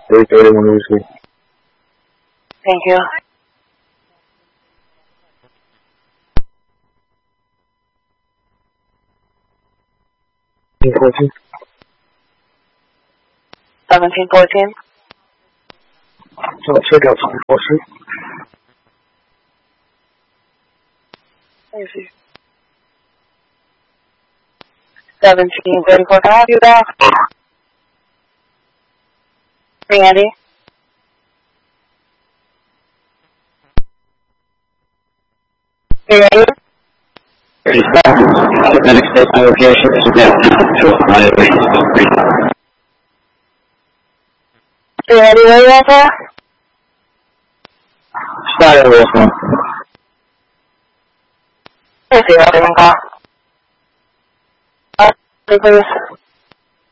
3031 Whiskey. Thank you. $17.14. 1714. So check out 24th Street. Let me see. 1734. Can I have you back? Randy? You ready? Next state location is You ready? Where you at, sir? Started with one. Let's see what I can call. Please.